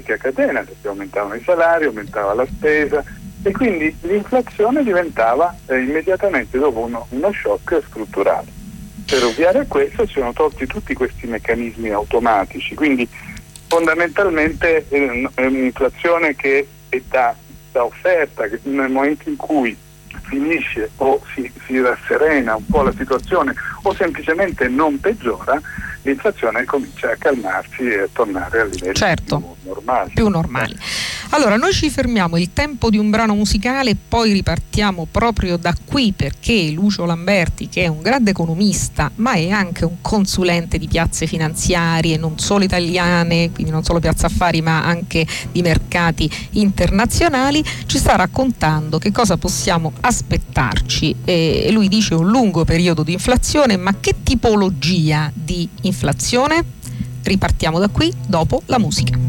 effetti a catena, perché aumentavano i salari, aumentava la spesa, e quindi l'inflazione diventava immediatamente dopo uno shock strutturale. Per ovviare a questo si sono tolti tutti questi meccanismi automatici, quindi fondamentalmente è un'inflazione che è da offerta, che nel momento in cui finisce o si rasserena un po' la situazione o semplicemente non peggiora, l'inflazione comincia a calmarsi e a tornare a livelli più normali. Allora, noi ci fermiamo il tempo di un brano musicale, poi ripartiamo proprio da qui, perché Lucio Lamberti, che è un grande economista ma è anche un consulente di piazze finanziarie non solo italiane, quindi non solo Piazza Affari ma anche di mercati internazionali, ci sta raccontando che cosa possiamo aspettarci. E lui dice un lungo periodo di inflazione, ma che tipologia di inflazione? Ripartiamo da qui dopo la musica.